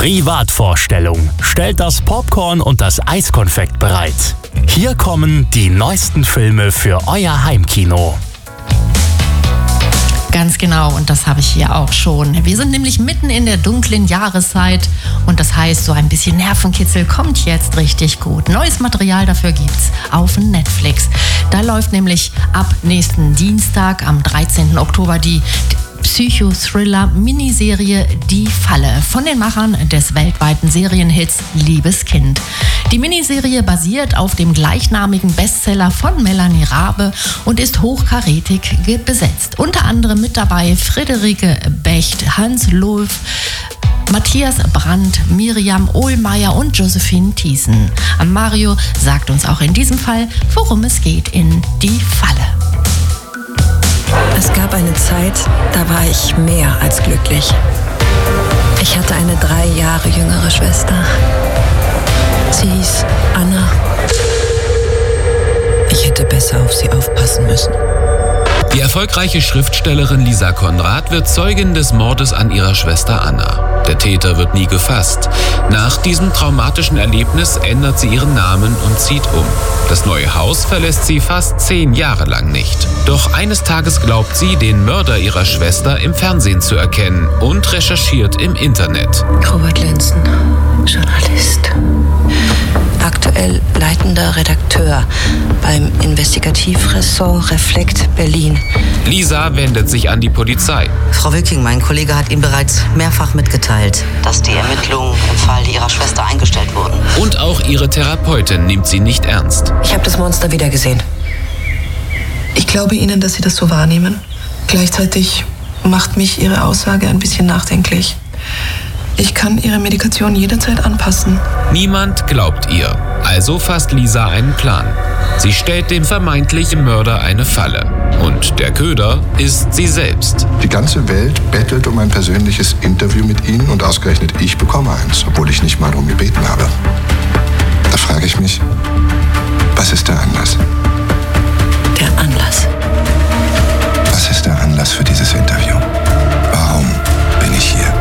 Privatvorstellung. Stellt das Popcorn und das Eiskonfekt bereit. Hier kommen die neuesten Filme für euer Heimkino. Ganz genau, und das habe ich hier auch schon. Wir sind nämlich mitten in der dunklen Jahreszeit und das heißt, so ein bisschen Nervenkitzel kommt jetzt richtig gut. Neues Material dafür gibt's auf Netflix. Da läuft nämlich ab nächsten Dienstag, am 13. Oktober, die Psychothriller-Miniserie Die Falle von den Machern des weltweiten Serienhits Liebes Kind. Die Miniserie basiert auf dem gleichnamigen Bestseller von Melanie Rabe und ist hochkarätig besetzt. Unter anderem mit dabei Friederike Becht, Hans Lulf, Matthias Brandt, Miriam Ohlmeier und Josephine Thiessen. Mario sagt uns auch in diesem Fall, worum es geht in Die Falle. Es gab eine Zeit, da war ich mehr als glücklich. Ich hatte eine 3 Jahre jüngere Schwester. Sie hieß Anna. Ich hätte besser auf sie aufpassen müssen. Die erfolgreiche Schriftstellerin Lisa Konrad wird Zeugin des Mordes an ihrer Schwester Anna. Der Täter wird nie gefasst. Nach diesem traumatischen Erlebnis ändert sie ihren Namen und zieht um. Das neue Haus verlässt sie fast 10 Jahre lang nicht. Doch eines Tages glaubt sie, den Mörder ihrer Schwester im Fernsehen zu erkennen und recherchiert im Internet. Robert Lenzen, Journalist. Aktuell leitender Redakteur beim Investigativressort Reflekt Berlin. Lisa wendet sich an die Polizei. Frau Wicking, mein Kollege hat Ihnen bereits mehrfach mitgeteilt, dass die Ermittlungen im Fall Ihrer Schwester eingestellt wurden. Und auch ihre Therapeutin nimmt sie nicht ernst. Ich habe das Monster wieder gesehen. Ich glaube Ihnen, dass Sie das so wahrnehmen. Gleichzeitig macht mich Ihre Aussage ein bisschen nachdenklich. Ich kann Ihre Medikation jederzeit anpassen. Niemand glaubt ihr. Also fasst Lisa einen Plan. Sie stellt dem vermeintlichen Mörder eine Falle. Und der Köder ist sie selbst. Die ganze Welt bettelt um ein persönliches Interview mit Ihnen und ausgerechnet ich bekomme eins, obwohl ich nicht mal darum gebeten habe. Da frage ich mich, was ist der Anlass? Der Anlass. Was ist der Anlass für dieses Interview? Warum bin ich hier?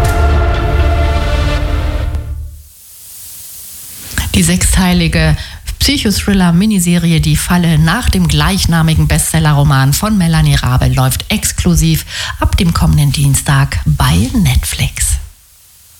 Die 6-teilige Psychothriller-Miniserie Die Falle nach dem gleichnamigen Bestsellerroman von Melanie Rabe läuft exklusiv ab dem kommenden Dienstag bei Netflix.